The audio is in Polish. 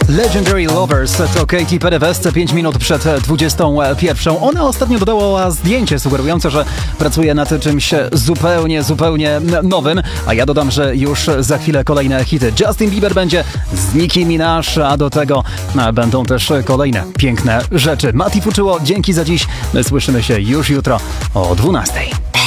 Legendary Lovers to Katy Perry w SC 5 minut przed 21. Ona ostatnio dodała zdjęcie sugerujące, że pracuje nad czymś zupełnie nowym, a ja dodam, że już za chwilę kolejne hity. Justin Bieber będzie z Nicki Minaj, a do tego będą też kolejne piękne rzeczy. Mati Fuczyło, dzięki za dziś. My słyszymy się już jutro o 12.